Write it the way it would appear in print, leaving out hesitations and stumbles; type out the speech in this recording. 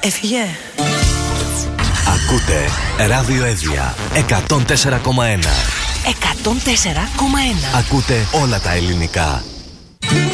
Έφυγε. Ακούτε Ράδιο Εύβοια 104,1. 104,1. Ακούτε όλα τα ελληνικά.